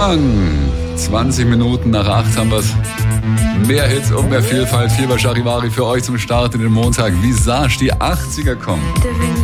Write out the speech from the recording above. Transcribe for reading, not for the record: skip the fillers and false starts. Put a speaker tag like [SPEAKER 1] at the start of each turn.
[SPEAKER 1] Anfang. 20 Minuten nach 8 haben wir's. Mehr Hits und mehr Vielfalt. Viel bei Charivari für euch zum Start in den Montag. Visage, die 80er kommen.